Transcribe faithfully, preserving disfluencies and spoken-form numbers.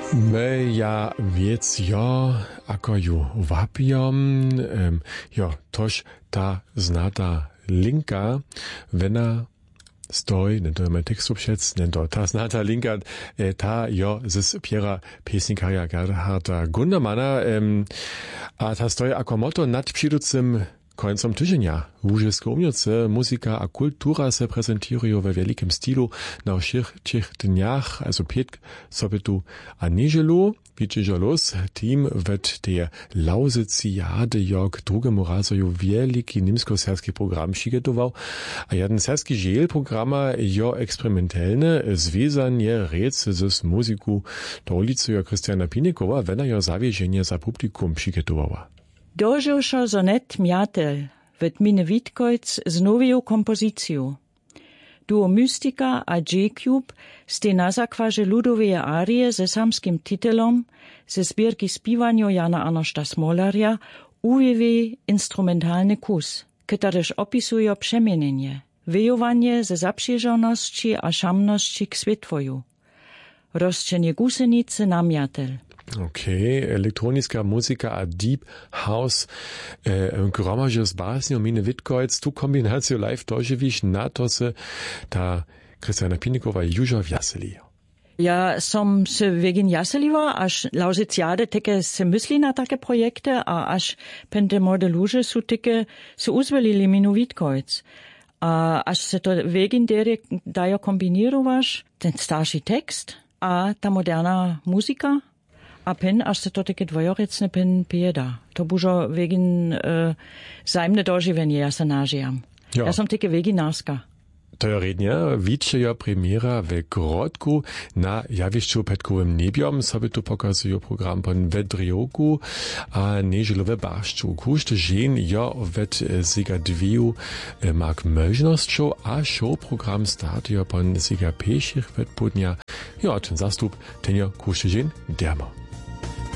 My ja wiec jo, ako ju wapiom, um, jo, toż ta znata linka, wena stoj, ne to je tekstu přec, ne to, ta znata linka, e, ta jo, z Piera pesnikarja Gerharda Gundermana, um, a ta stoj ako motto nad přiducym końcom tygodnia w Łużyskiej Umiejce muzyka a kultura se prezentują we wielkim stylu na wszech dniach, also piętk, sobotu a niedzielu. Widzicie los, team wet der Lausiziade jog drugemu razu wielki nimsko-serski program przygotował, a jeden serski dziel programa jo eksperymentalne związanie rec z muzyką do ulicy Krystiana Pinikowa, wena jo zawiezienie za publikum przygotowała. Dožošo zonet Mjatel wird Mine Witkojc z noviju kompoziciju. Duo Mystika a J-Cube ste na zakvaže ludovije arije ze samskim titelom ze zbirki spivanju Jana Arnošta Smolarja uvjevi instrumentalny kus, ktarež opisujo przemienenie, wyjowanie ze zapřižonosti a šamnosti k světvoju. Rozčenie gusenice na Mjatel. Okay, elektroniská muzika a deep house, e, gromaže z básňou Mine Witkojc, tu kombináciu live doživíš na to se ta Krystiana Pinikova južo vjaseli. Ja som se wegen jaseliva, až Lausiciade teke se mysli na takie projekte, a až pente morde luže su teke se uzvelili Minu Witkojc. A až se to wegen dere dajo kombinirovaš, ten starší text a ta moderna muzika, a pen, až se to také dvojorecne pen pijeda. To bužo wegen uh, zajemne doživenie, ja se nažijam. Ja. ja som také veginárska. To je rednia, wicze premiera w Grodku na jawiszczu petkowym nebiom, sobie tu pokazują program pan Wedrioku, a nieżelowe barszczu. Kuszty żen jo wet siga dwiu mak możnością, a show program startują pan siga pieszych wet podnia. Ja, ten zastup, ten jo kuszty żen derma.